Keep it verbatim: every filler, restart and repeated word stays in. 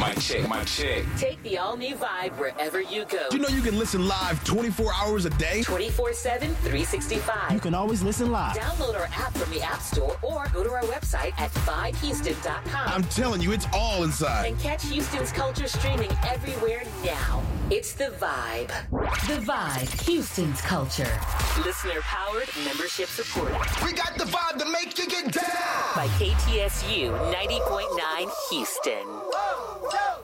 Mic check, mic check. Take the all-new Vibe wherever you go. You know you can listen live twenty-four hours a day? twenty-four seven, three sixty-five. You can always listen live. Download our app from the App Store or go to our website at vibe houston dot com. I'm telling you, it's all inside. And catch Houston's culture streaming everywhere now. It's The Vibe. The Vibe, Houston's culture. Listener-powered, membership supported. We got the vibe to make you get down. By K T S U ninety point nine Houston. Whoa, whoa.